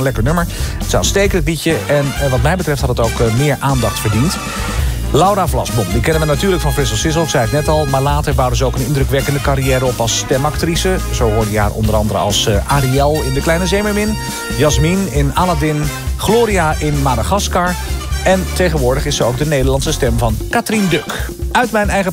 een lekker nummer. Het is een aanstekelijk liedje en wat mij betreft had het ook meer aandacht verdiend. Laura Vlasbom, die kennen we natuurlijk van Frissel Sissel, ik zei het net al. Maar later bouwde ze ook een indrukwekkende carrière op als stemactrice. Zo hoorde je haar onder andere als Ariel in De Kleine Zeemermin, Jasmine in Aladdin, Gloria in Madagaskar. En tegenwoordig is ze ook de Nederlandse stem van Katrien Duk. Uit mijn eigen